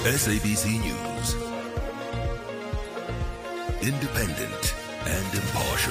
SABC News. Independent and impartial.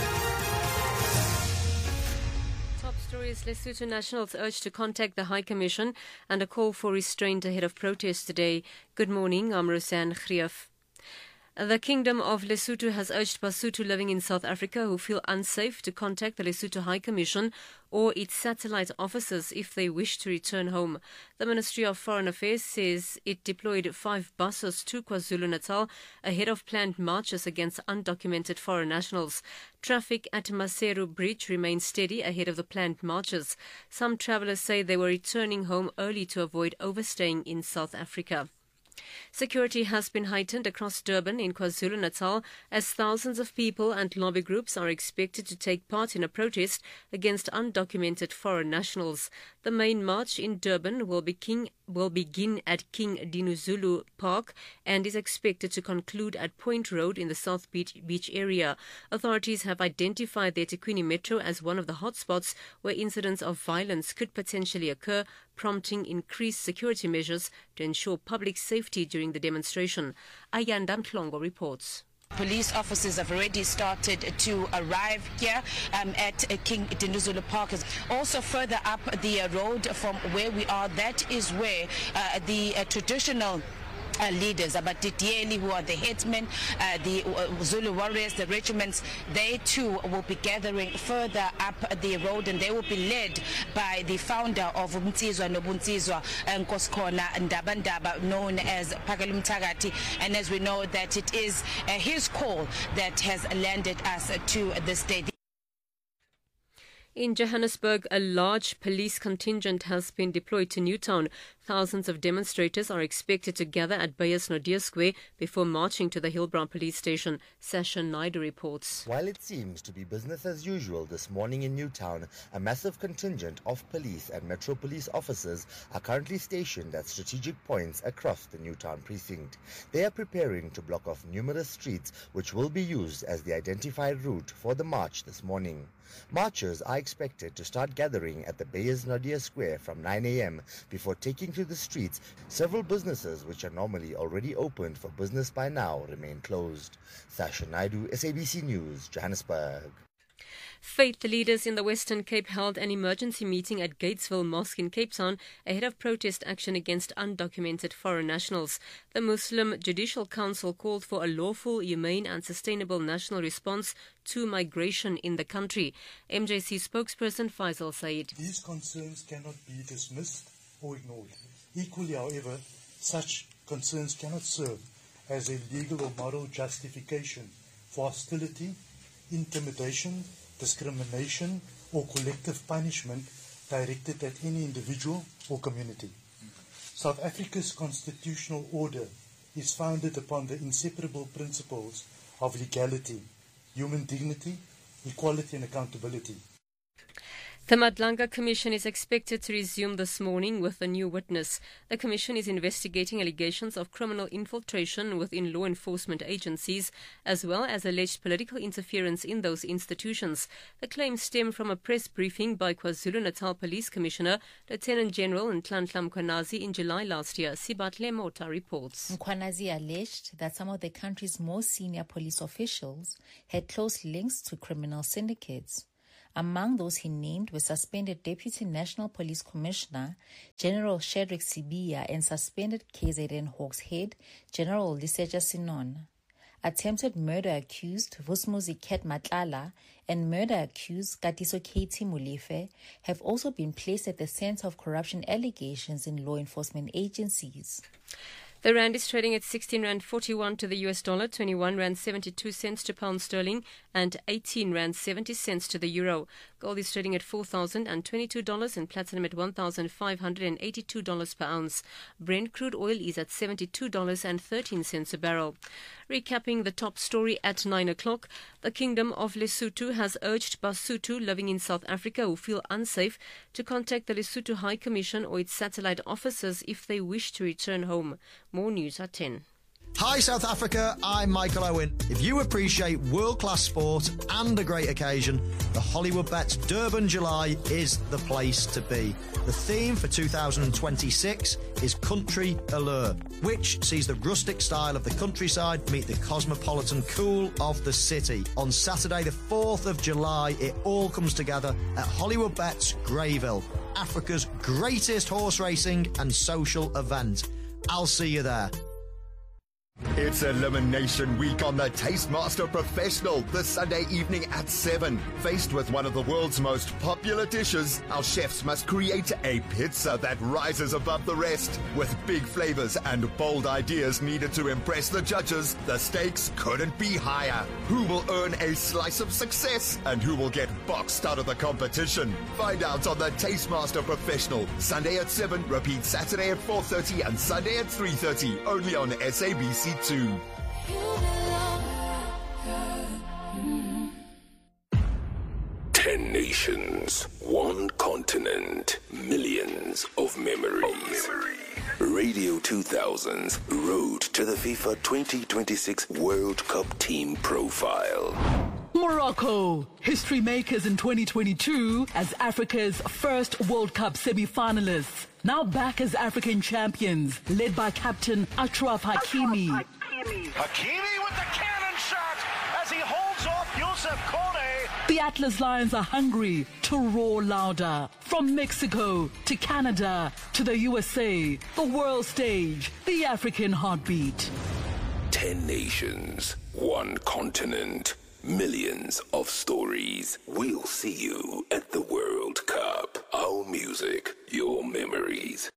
Top stories: Lesotho nationals urged to contact the High Commission and a call for restraint ahead of protests today. Good morning, I'm Roseanne Grief. The Kingdom of Lesotho has urged Basotho living in South Africa who feel unsafe to contact the Lesotho High Commission or its satellite offices if they wish to return home. The Ministry of Foreign Affairs says it deployed 5 buses to KwaZulu-Natal ahead of planned marches against undocumented foreign nationals. Traffic at Maseru Bridge remains steady ahead of the planned marches. Some travellers say they were returning home early to avoid overstaying in South Africa. Security has been heightened across Durban in KwaZulu-Natal as thousands of people and lobby groups are expected to take part in a protest against undocumented foreign nationals. The main march in Durban will begin at King Dinuzulu Park and is expected to conclude at Point Road in the South Beach area. Authorities have identified the eThekwini Metro as one of the hotspots where incidents of violence could potentially occur, prompting increased security measures to ensure public safety during the demonstration. Ayanda Mhlongo reports. Police officers have already started to arrive here at King Dinuzulu Park. Also further up the road from where we are, that is where the traditional leaders, Abatitieli, who are the headsmen, the Zulu warriors, the regiments, they too will be gathering further up the road, and they will be led by the founder of Umtsizwa Nobuntsizwa Nkoskona Ndabandaba, known as Phakela Mthakathi. And as we know that it is his call that has landed us to this day. In Johannesburg, a large police contingent has been deployed to Newtown. Thousands of demonstrators are expected to gather at Beyers Naudé Square before marching to the Hillbrow police station. Sasha Naidu reports. While it seems to be business as usual this morning in Newtown, a massive contingent of police and Metro Police officers are currently stationed at strategic points across the Newtown precinct. They are preparing to block off numerous streets which will be used as the identified route for the march this morning. Marchers are expected to start gathering at the Beyers Naudé Square from 9 a.m. before taking to the streets. Several businesses which are normally already opened for business by now remain closed. Sasha Naidu, SABC News, Johannesburg. Faith leaders in the Western Cape held an emergency meeting at Gatesville Mosque in Cape Town ahead of protest action against undocumented foreign nationals. The Muslim Judicial Council called for a lawful, humane and sustainable national response to migration in the country. MJC spokesperson Faisal Said. These concerns cannot be dismissed or ignored. Equally, however, such concerns cannot serve as a legal or moral justification for hostility, intimidation, discrimination or collective punishment directed at any individual or community. South Africa's constitutional order is founded upon the inseparable principles of legality, human dignity, equality and accountability. The Madlanga Commission is expected to resume this morning with a new witness. The Commission is investigating allegations of criminal infiltration within law enforcement agencies, as well as alleged political interference in those institutions. The claims stem from a press briefing by KwaZulu-Natal Police Commissioner, Lieutenant General Nhlanhla Mkhwanazi in July last year. Sibatle Mota reports. Mkhwanazi alleged that some of the country's most senior police officials had close links to criminal syndicates. Among those he named were suspended Deputy National Police Commissioner General Shedrick Sibiya and suspended KZN Hawks head General Liseja Sinon. Attempted murder accused Vusmuzi Ket Matlala and murder accused Katiso Katie Mulife have also been placed at the center of corruption allegations in law enforcement agencies. The rand is trading at 16 rand 41 to the US dollar, 21 rand 72 cents to pound sterling, and 18 rand 70 cents to the euro. Gold is trading at $4,022 and platinum at $1,582 per ounce. Brent crude oil is at $72.13 a barrel. Recapping the top story at 9 o'clock, the Kingdom of Lesotho has urged Basotho living in South Africa who feel unsafe to contact the Lesotho High Commission or its satellite offices if they wish to return home. More news at 10. Hi South Africa, I'm Michael Owen. If you appreciate world-class sport and a great occasion, the Hollywood Bets Durban July is the place to be. The theme for 2026 is Country Allure, which sees the rustic style of the countryside meet the cosmopolitan cool of the city. On Saturday the 4th of July, it all comes together at Hollywood Bets Greyville, Africa's greatest horse racing and social event. I'll see you there. It's Elimination Week on the Tastemaster Professional this Sunday evening at 7. Faced with one of the world's most popular dishes, our chefs must create a pizza that rises above the rest. With big flavors and bold ideas needed to impress the judges, the stakes couldn't be higher. Who will earn a slice of success and who will get boxed out of the competition? Find out on the Tastemaster Professional. Sunday at 7, repeat Saturday at 4:30 and Sunday at 3:30, only on SABC 2. 10 nations, one continent, millions of memories. Radio 2000's Road to the FIFA 2026 World Cup Team Profile. Morocco, history makers in 2022 as Africa's first World Cup semi-finalists. Now back as African champions, led by captain Achraf Hakimi. Hakimi with the cannon shot as he holds off Youssef Kone. The Atlas Lions are hungry to roar louder. From Mexico to Canada to the USA, the world stage, the African heartbeat. 10 nations, one continent, millions of stories. We'll see you at the World Cup. Our music, your memories.